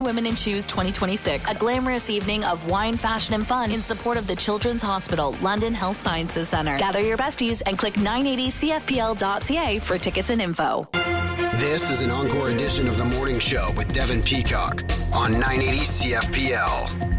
Women in Shoes 2026, a glamorous evening of wine, fashion, and fun in support of the Children's Hospital London Health Sciences Centre. Gather your besties and click 980cfpl.ca for tickets and info. This is an encore edition of The Morning Show with Devin Peacock on 980 CFPL.